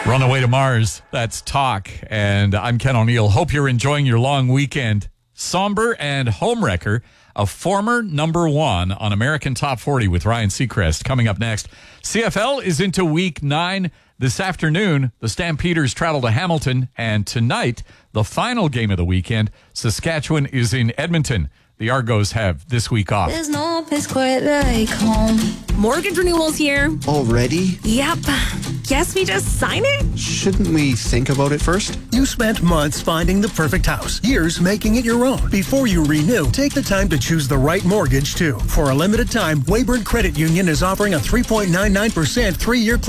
Runaway to Mars, that's Talk. And I'm Ken O'Neill. Hope you're enjoying your long weekend. Somber and Homewrecker, a former number one on American Top 40 with Ryan Seacrest. Coming up next, CFL is into week 9. This afternoon, the Stampeders travel to Hamilton. And tonight, the final game of the weekend, Saskatchewan is in Edmonton. The Argos have this week off. There's no place quite like home. Mortgage renewal's here. Already? Yep. Guess we just sign it? Shouldn't we think about it first? You spent months finding the perfect house, years making it your own. Before you renew, take the time to choose the right mortgage, too. For a limited time, Weyburn Credit Union is offering a 3.99% 3-year